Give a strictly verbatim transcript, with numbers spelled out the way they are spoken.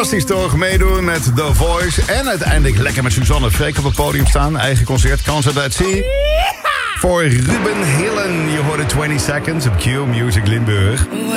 Fantastisch toch? Meedoen met The Voice. En uiteindelijk lekker met Suzanne Freek op het podium staan. Eigen concert, Concert at Sea. Voor Ruben Hillen. Je hoorde twintig seconds op Q Music Limburg.